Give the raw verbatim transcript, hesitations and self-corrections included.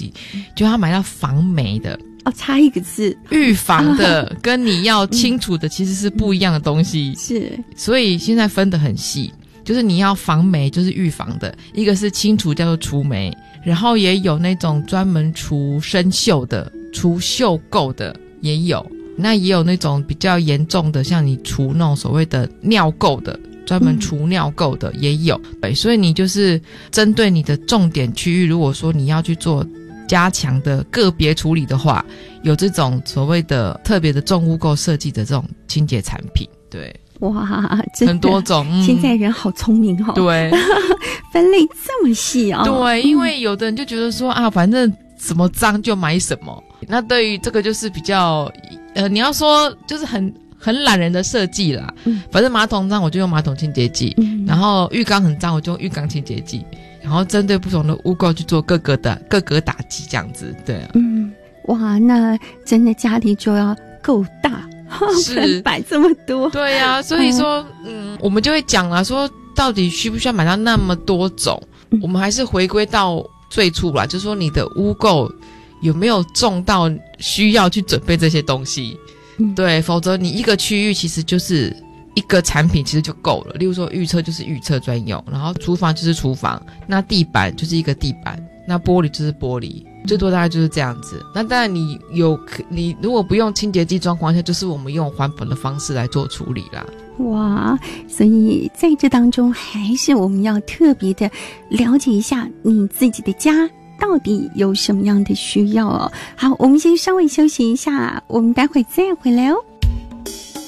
西，就他买到防霉的。 哦，差一个字， 预防的跟你要清除的其实是不一样的东西。 嗯、是， 所以现在分得很细，就是你要防霉就是预防的，一个是清除叫做除霉，然后也有那种专门除生锈的、除锈垢的也有，那也有那种比较严重的，像你除那种所谓的尿垢的，专门除尿垢的也有。嗯、对，所以你就是针对你的重点区域，如果说你要去做加强的个别处理的话，有这种所谓的特别的重污垢设计的这种清洁产品。对， 哇，真的很多种、嗯、 现在人好聪明哦， 对分类这么细哦。 对，因为有的人就觉得说、嗯、啊，反正什么脏就买什么，那对于这个就是比较呃，你要说就是很很懒人的设计啦、嗯、反正马桶脏我就用马桶清洁剂、嗯、然后浴缸很脏我就用浴缸清洁剂，然后针对不同的污垢去做各个的各个打击，这样子。对、啊、 嗯，哇，那真的家里就要够大，不能摆这么多。 对呀、啊，所以说嗯, 嗯，我们就会讲啦，说到底需不需要买到那么多种、嗯、我们还是回归到最初啦，就是说你的污垢有没有重到需要去准备这些东西、嗯、对，否则你一个区域其实就是一个产品其实就够了，例如说预测就是预测专用，然后厨房就是厨房，那地板就是一个地板，那玻璃就是玻璃，最多大概就是这样子。那当然你有你如果不用清洁剂状况下，就是我们用环保的方式来做处理啦。 哇，所以在这当中还是我们要特别的了解一下你自己的家到底有什么样的需要哦。好，我们先稍微休息一下，我们待会再回来哦。